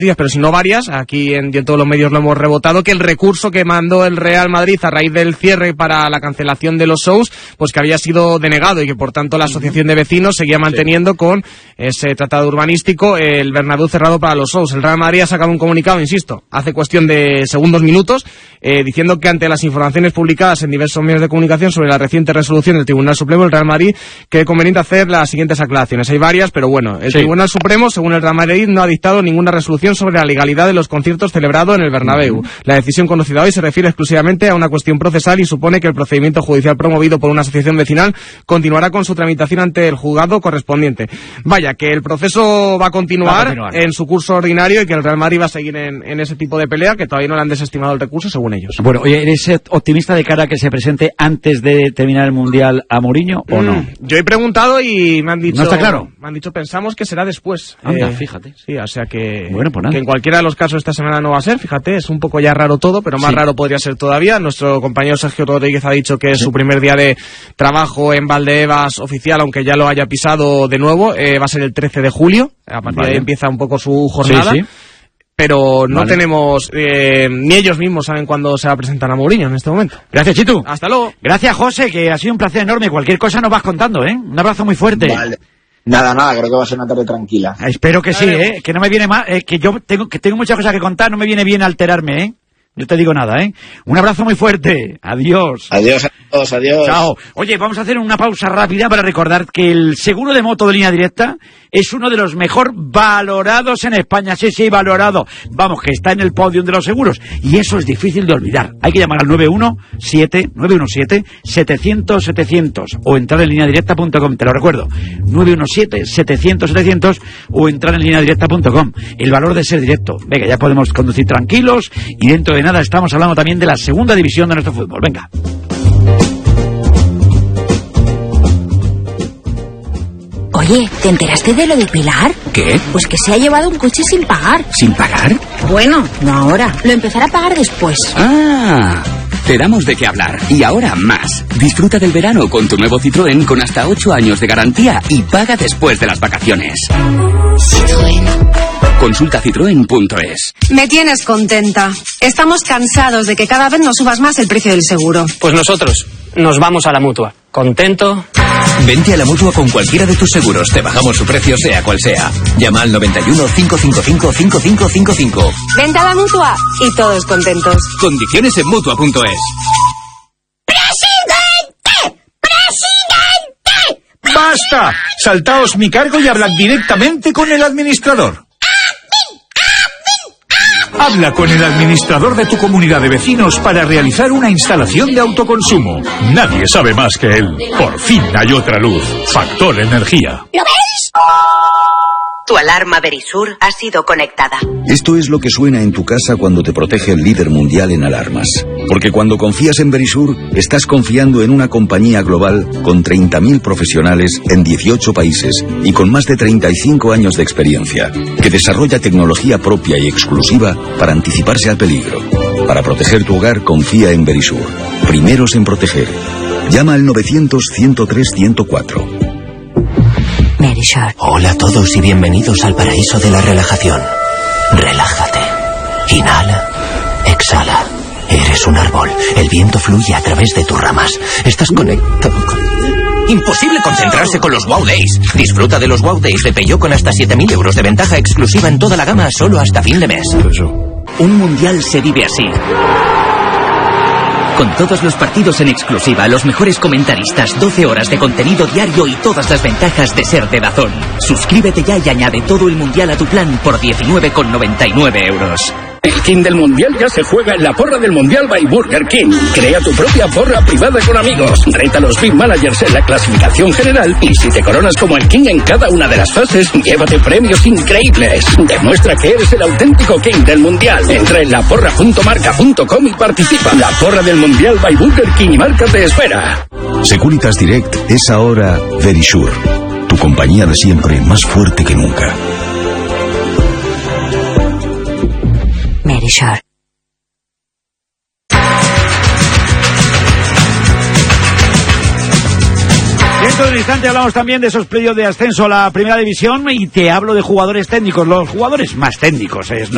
pero si no varias, aquí en todos los medios lo hemos rebotado, que el recurso que mandó el Real Madrid a raíz del cierre para la cancelación de los shows, pues que había sido denegado y que por tanto la asociación de vecinos seguía manteniendo con ese tratado urbanístico el Bernabéu cerrado para los shows. El Real Madrid ha sacado un comunicado, insisto, hace cuestión de segundos, minutos, diciendo que ante las informaciones publicadas en diversos medios de comunicación sobre la reciente resolución del Tribunal Supremo, el Real Madrid cree conveniente hacer las siguientes aclaraciones. Hay varias, pero bueno, el Tribunal Supremo, según el Real Madrid, no ha dictado ninguna resolución sobre la legalidad de los conciertos celebrados en el Bernabéu. La decisión conocida hoy se refiere exclusivamente a una cuestión procesal y supone que el procedimiento judicial promovido por una asociación vecinal continuará con su tramitación ante el juzgado correspondiente. Vaya, que el proceso va a continuar en su curso ordinario y que el Real Madrid va a seguir en ese tipo de pelea, que todavía no le han desestimado el recurso, según ellos. Bueno, oye, ¿eres optimista de cara a que se presente antes de terminar el Mundial a Mourinho o no? Yo he preguntado y me han dicho... ¿No está claro? Me han dicho, pensamos que será después. Anda, fíjate. Sí, o sea que... Bueno, pues nada. Que en cualquiera de los casos esta semana no va a ser, fíjate, es un poco ya raro todo, pero más raro podría ser todavía. Nuestro compañero Sergio Rodríguez ha dicho que es su primer día de trabajo en Valdebebas oficial, aunque ya lo haya pisado de nuevo, va a ser el 13 de julio, a partir de ahí empieza un poco su jornada. Pero no tenemos, ni ellos mismos saben cuándo se va a presentar a Mourinho en este momento. Gracias, Chitu. Hasta luego. Gracias, José, que ha sido un placer enorme. Cualquier cosa nos vas contando, ¿eh? Un abrazo muy fuerte. Vale. Nada, creo que va a ser una tarde tranquila. Espero que sí, que no me viene mal, que yo tengo muchas cosas que contar, no me viene bien alterarme, ¿eh? No te digo nada, ¿eh? Un abrazo muy fuerte. Adiós. Adiós a todos, adiós. Chao. Oye, vamos a hacer una pausa rápida para recordar que el seguro de moto de Línea Directa es uno de los mejor valorados en España. Sí, valorado. Vamos, que está en el podium de los seguros. Y eso es difícil de olvidar. Hay que llamar al 917-700-700 o entrar en lineadirecta.com. Te lo recuerdo. 917-700-700 o entrar en lineadirecta.com. El valor de ser directo. Venga, ya podemos conducir tranquilos y dentro de nada estamos hablando también de la segunda división de nuestro fútbol. Venga. Oye, ¿te enteraste de lo de Pilar? ¿Qué? Pues que se ha llevado un coche sin pagar. ¿Sin pagar? Bueno, no ahora. Lo empezará a pagar después. Ah, te damos de qué hablar. Y ahora más. Disfruta del verano con tu nuevo Citroën con hasta 8 años de garantía y paga después de las vacaciones. Citroën. Consulta citroen.es. Me tienes contenta. Estamos cansados de que cada vez nos subas más el precio del seguro. Pues nosotros nos vamos a la Mutua. ¿Contento? Vente a la Mutua con cualquiera de tus seguros. Te bajamos su precio sea cual sea. Llama al 91 555 5555. Vente a la Mutua y todos contentos. Condiciones en Mutua.es. ¡Basta! Saltaos mi cargo y hablad directamente con el administrador. Habla con el administrador de tu comunidad de vecinos para realizar una instalación de autoconsumo. Nadie sabe más que él. Por fin hay otra luz. Factor Energía. ¿Lo ves? Tu alarma Verisur ha sido conectada. Esto es lo que suena en tu casa cuando te protege el líder mundial en alarmas. Porque cuando confías en Verisur, estás confiando en una compañía global con 30.000 profesionales en 18 países y con más de 35 años de experiencia, que desarrolla tecnología propia y exclusiva para anticiparse al peligro. Para proteger tu hogar, confía en Verisur. Primeros en proteger. Llama al 900-103-104. Verisur. Hola a todos y bienvenidos al paraíso de la relajación. Relájate. Inhala. Exhala. Eres un árbol. El viento fluye a través de tus ramas. Estás conectado con... Imposible concentrarse con los Wow Days. Disfruta de los Wow Days de Peugeot con hasta 7.000 euros de ventaja exclusiva en toda la gama solo hasta fin de mes. Un mundial se vive así. Con todos los partidos en exclusiva, los mejores comentaristas, 12 horas de contenido diario y todas las ventajas de ser de DAZN. Suscríbete ya y añade todo el mundial a tu plan por 19,99 euros. El King del Mundial ya se juega en la porra del Mundial by Burger King. Crea tu propia porra privada con amigos. Reta a los Big Managers en la clasificación general y si te coronas como el King en cada una de las fases, llévate premios increíbles. Demuestra que eres el auténtico King del Mundial. Entra en laporra.marca.com y participa. La porra del Mundial by Burger King y Marca te espera. Securitas Direct es ahora Verisur. Tu compañía de siempre más fuerte que nunca. Verisur. Dentro de un instante hablamos también de esos playoffs de ascenso a la primera división y te hablo de jugadores técnicos, los jugadores más técnicos.